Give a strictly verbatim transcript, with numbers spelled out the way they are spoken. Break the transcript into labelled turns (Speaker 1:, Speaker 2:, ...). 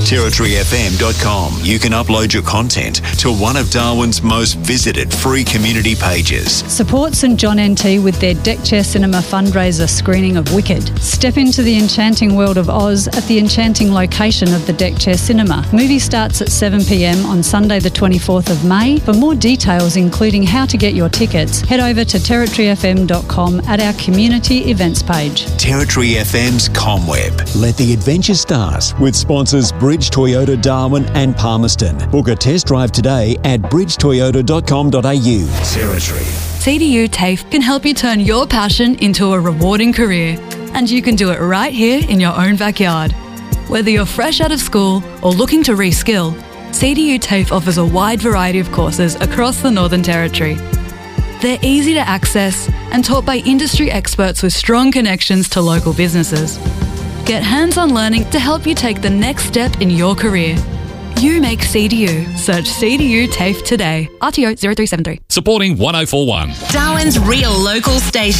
Speaker 1: territory f m dot com. You can upload your content to one of Darwin's most visited free community pages.
Speaker 2: Support St John N T with their Deck Chair Cinema fundraiser screening of Wicked. Step into the enchanting world of Oz at the enchanting location of the Deck Chair Cinema. Movie starts at seven p m on Sunday the twenty-fourth of May. For more details, including how to get your tickets, head over to territory f m dot com at our community events page.
Speaker 1: Territory F M's ComWeb.
Speaker 3: Let the adventure start with sponsors Bridge Toyota Darwin and Palmerston. Book a test drive today at bridge toyota dot com dot a u.
Speaker 1: Territory.
Speaker 4: C D U TAFE can help you turn your passion into a rewarding career, and you can do it right here in your own backyard. Whether you're fresh out of school or looking to reskill, C D U TAFE offers a wide variety of courses across the Northern Territory. They're easy to access and taught by industry experts with strong connections to local businesses. Get hands-on learning to help you take the next step in your career. You make C D U. Search C D U TAFE today. R T O zero three seven three.
Speaker 5: Supporting one oh four one.
Speaker 6: Darwin's real local station.